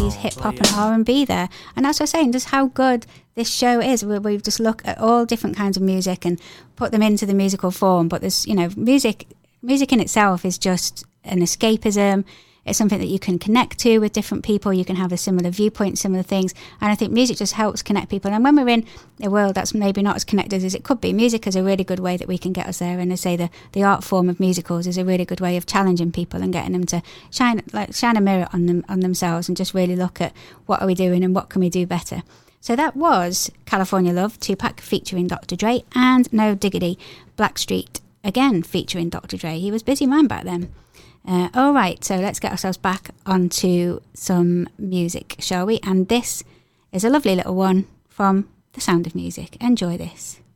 80s hip hop and R&B there. And that's what I'm saying, just how good this show is. We've just looked at all different kinds of music and put them into the musical form. But there's, music in itself is just an escapism. It's something that you can connect to with different people. You can have a similar viewpoint, similar things. And I think music just helps connect people. And when we're in a world that's maybe not as connected as it could be, music is a really good way that we can get us there. And I say the art form of musicals is a really good way of challenging people and getting them to shine a mirror on themselves and just really look at what are we doing and what can we do better. So that was California Love, Tupac featuring Dr. Dre, and No Diggity, Blackstreet, again featuring Dr. Dre. He was a busy man back then. All right, so let's get ourselves back onto some music, shall we? And this is a lovely little one from The Sound of Music. Enjoy this.